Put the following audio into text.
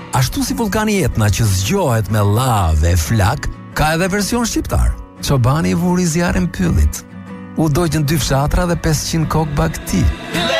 Ashtu si vulkani Etna që zgjohet me lavë e flak, ka edhe version shqiptar. Çobani i vuri zjarrin pyllit. U doqën 2 fshatra dhe 500 kokë bakti.